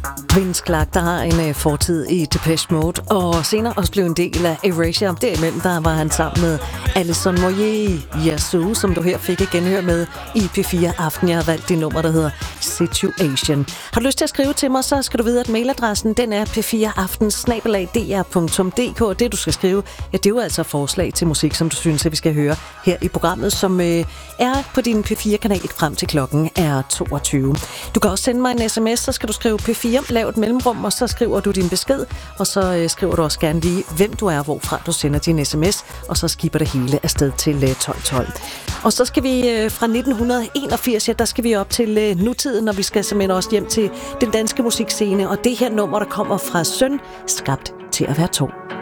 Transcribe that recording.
Vince Clarke, der har en fortid i Depeche Mode, og senere også blev en del af Erasure. Derimellem der var han sammen med Alison Moyet, Yazoo, som du her fik et genhør med i P4 Aften. Jeg har valgt det nummer, der hedder Situation. Har du lyst til at skrive til mig, så skal du vide, at mailadressen den er p4aften@dr.dk. Det du skal skrive, ja, det er jo altså forslag til musik, som du synes, at vi skal høre her i programmet, som er på din P4-kanal frem til klokken er 22. Du kan også sende mig en sms, så skal du skrive P4, lav et mellemrum, og så skriver du din besked, og så skriver du også gerne lige, hvem du er, hvorfra du sender din sms, og så skipper det hele afsted til 1212. Og så skal vi fra 1981, ja, der skal vi op til nutiden, og vi skal simpelthen også hjem til den danske musikscene, og det her nummer, der kommer fra Søn, skabt til at være to.